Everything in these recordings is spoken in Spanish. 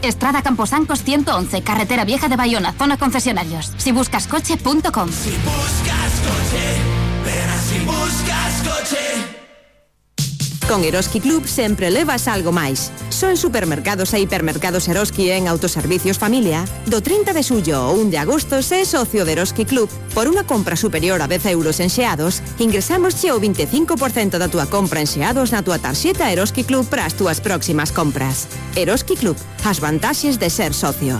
Estrada Camposancos 111, Carretera Vieja de Bayona, zona concesionarios. Si buscas coche.com. Si buscas coche, verás si buscas coche. Con Eroski Club sempre levas algo máis. Só en supermercados e hipermercados Eroski e en Autoservicios Familia, do 30 de xullo ao 1 de agosto, se é socio de Eroski Club, por unha compra superior a 10 euros en xeados, ingresámosche o 25% da túa compra en xeados na túa tarxeta Eroski Club para as túas próximas compras. Eroski Club, as vantaxes de ser socio.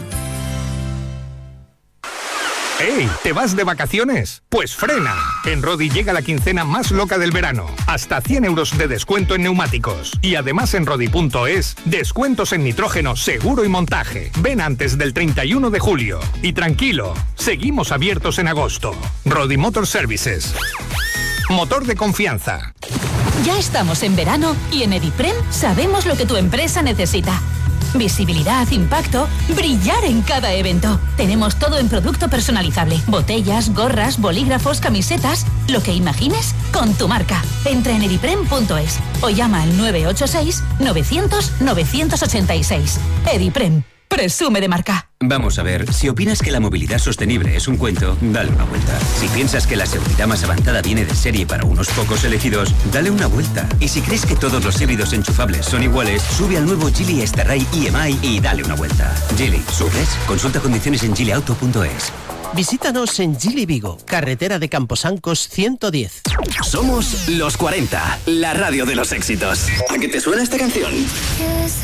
¡Ey! ¿Te vas de vacaciones? Pues frena. En Rodi llega la quincena más loca del verano. Hasta 100 euros de descuento en neumáticos. Y además en Rodi.es, descuentos en nitrógeno, seguro y montaje. Ven antes del 31 de julio. Y tranquilo, seguimos abiertos en agosto. Rodi Motor Services. Motor de confianza. Ya estamos en verano y en Ediprem sabemos lo que tu empresa necesita. Visibilidad, impacto, brillar en cada evento. Tenemos todo en producto personalizable. Botellas, gorras, bolígrafos, camisetas, lo que imagines con tu marca. Entra en ediprem.es o llama al 986 900 986. Ediprem. Presume de marca. Vamos a ver, si opinas que la movilidad sostenible es un cuento, dale una vuelta. Si piensas que la seguridad más avanzada viene de serie para unos pocos elegidos, dale una vuelta. Y si crees que todos los híbridos enchufables son iguales, sube al nuevo Geely Starray EMI y dale una vuelta. Geely, ¿subes? Consulta condiciones en geelyauto.es. Visítanos en Geely Vigo, carretera de Camposancos 110. Somos los 40, la radio de los éxitos. ¿A qué te suena esta canción?